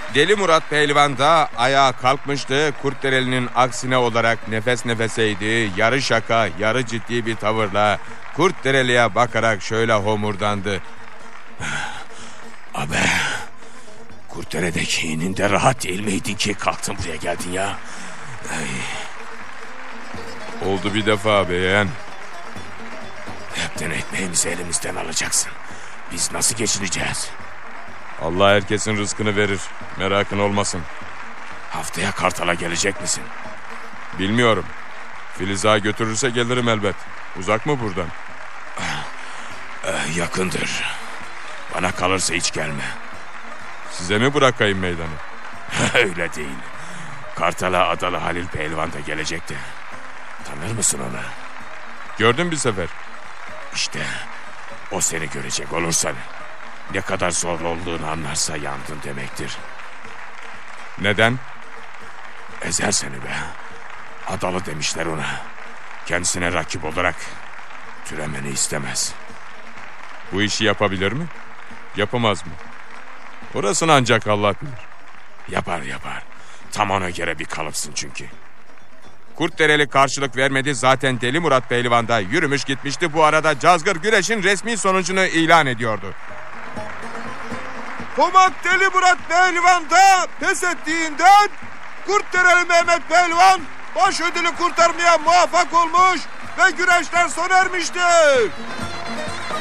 Deli Murat Pehlivan da ayağa kalkmıştı. Kurtdereli'nin aksine olarak nefes nefeseydi. Yarı şaka, yarı ciddi bir tavırla Kurtdereli'ye bakarak şöyle homurdandı. Abi, Kurtdere'deki ininde rahat değil miydin ki kalktın buraya geldin ya? Oldu bir defa beğen. Hepten ekmeğimizi elimizden alacaksın. Biz nasıl geçineceğiz? Allah herkesin rızkını verir. Merakın olmasın. Haftaya Kartal'a gelecek misin? Bilmiyorum. Filiza götürürse gelirim elbet. Uzak mı buradan? Yakındır. Bana kalırsa hiç gelme. Size mi bırakayım meydanı? Öyle değil. Kartal'a Adalı Halil Pehlivan da gelecekti. Tanır mısın onu? Gördüm bir sefer. İşte o seni görecek olursa ne kadar zor olduğunu anlarsa yandın demektir. Neden? Ezer seni be. Adalı demişler ona. Kendisine rakip olarak türemeni istemez. Bu işi yapabilir mi? Yapamaz mı? Orasını ancak Allah bilir. Yapar. Tam ona göre bir kalıpsın çünkü. Kurtdereli karşılık vermedi. Zaten Deli Murat Pehlivan da yürümüş gitmişti. Bu arada Cazgır güreşin resmi sonucunu ilan ediyordu. Pomak Deli Murat Pehlivan da pes ettiğinden Kurtdereli Mehmet Pehlivan baş ödülü kurtarmaya muvaffak olmuş ve güreşler sona ermiştir.